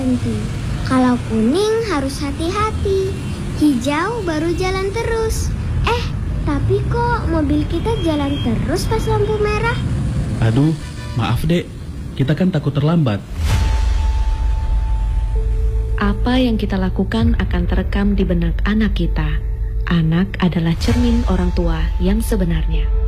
berhenti. Kalau kuning harus hati-hati. Hijau baru jalan terus. Tapi kok mobil kita jalan terus pas lampu merah? Aduh, maaf dek, kita kan takut terlambat. Apa yang kita lakukan akan terekam di benak anak kita. Anak adalah cermin orang tua yang sebenarnya.